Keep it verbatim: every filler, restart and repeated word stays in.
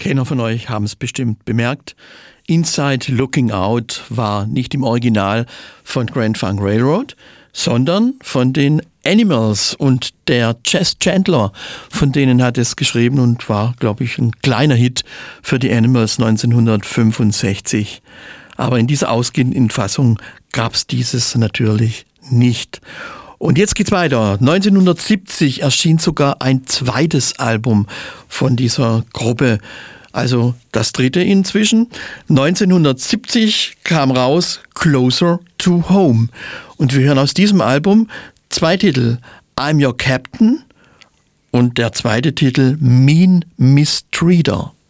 Kenner von euch haben es bestimmt bemerkt. Inside Looking Out war nicht im Original von Grand Funk Railroad, sondern von den Animals, und der Chess Chandler, von denen hat es geschrieben und war, glaube ich, ein kleiner Hit für die Animals neunzehnhundertfünfundsechzig. Aber in dieser ausgehenden Fassung gab es dieses natürlich nicht. Und jetzt geht's weiter. neunzehnhundertsiebzig erschien sogar ein zweites Album von dieser Gruppe. Also das dritte inzwischen. neunzehnhundertsiebzig kam raus Closer to Home. Und wir hören aus diesem Album zwei Titel. I'm Your Captain und der zweite Titel Mean Mistreater.